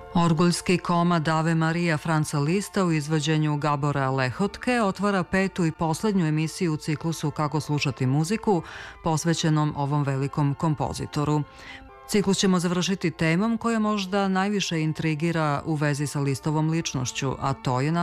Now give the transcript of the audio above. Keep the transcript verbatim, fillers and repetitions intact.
Orguljski komad Ave Marija Franca Lista u izvođenju Gabora Lehotke otvara petu i poslednju emisiju u ciklusu Kako slušati muziku, posvećenom ovom velikom kompozitoru. Ciklus ćemo završiti temom koja možda najviše intrigira u vezi sa Listovom ličnošću, a to je